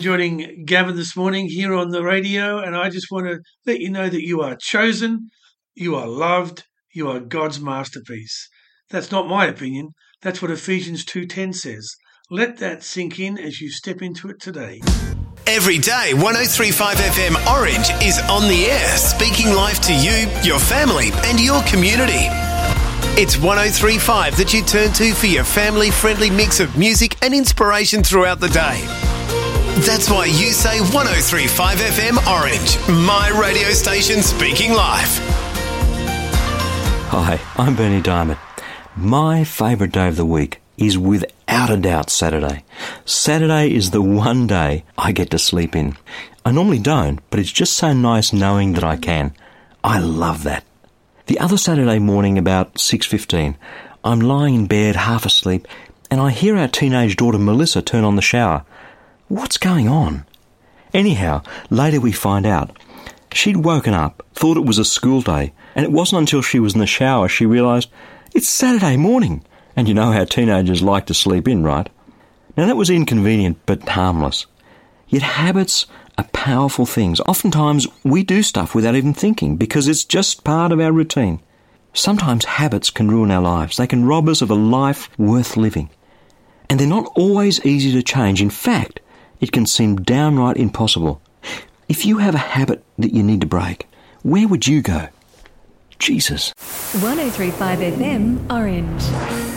joining Gavin this morning here on the radio, and I just want to let you know that you are chosen, you are loved, you are God's masterpiece. That's not my opinion. That's what Ephesians 2:10 says. Let that sink in as you step into it today. Every day, 103.5 FM Orange is on the air, speaking life to you, your family and your community. It's 103.5 that you turn to for your family-friendly mix of music and inspiration throughout the day. That's why you say 103.5 FM Orange, my radio station speaking life. Hi, I'm Bernie Diamond. My favourite day of the week is without a doubt Saturday. Saturday is the one day I get to sleep in. I normally don't, but it's just so nice knowing that I can. I love that. The other Saturday morning about 6:15, I'm lying in bed half asleep and I hear our teenage daughter Melissa turn on the shower. What's going on? Anyhow, later we find out. She'd woken up, thought it was a school day, and it wasn't until she was in the shower she realised it's Saturday morning. And you know how teenagers like to sleep in, right? Now that was inconvenient but harmless. Yet habits are powerful things. Oftentimes we do stuff without even thinking because it's just part of our routine. Sometimes habits can ruin our lives. They can rob us of a life worth living. And they're not always easy to change. In fact, it can seem downright impossible. If you have a habit that you need to break, where would you go? Jesus. 103.5 FM Orange.